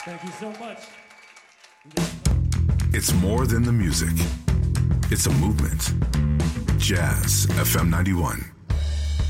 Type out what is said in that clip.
Thank you so much. It's more than the music. It's a movement. Jazz FM 91.